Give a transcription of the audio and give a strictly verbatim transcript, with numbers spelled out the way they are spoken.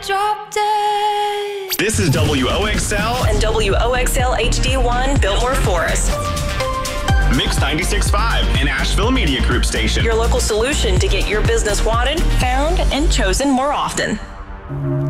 drop dead. This is W O X L and W O X L H D one, Biltmore Forest. Mix ninety-six point five, an Asheville Media Group station. Your local solution to get your business wanted, found, and chosen more often.